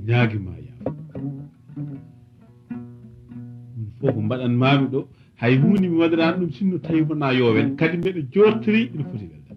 ñaagima yaafo ɗum fof ko mbaɗanmami ɗo hay hunde mi waɗirani ɗum sinno tawi wona yowen kadi mbeɗa jortori ina foti weldade